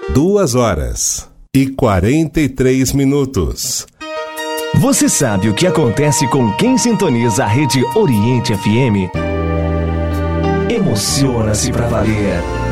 2h43. Você sabe o que acontece com quem sintoniza a Rede Oriente FM? Emociona-se pra valer.